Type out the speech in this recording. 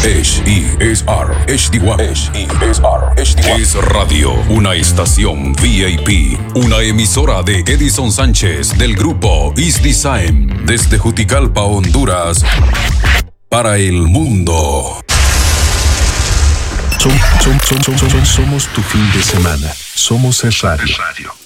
HESR HD1. HESR HD1. Es Radio, una estación VIP, una emisora de Edison Sánchez del grupo East Design, desde Juticalpa, Honduras, para el mundo. Somos tu fin de semana. Somos el radio.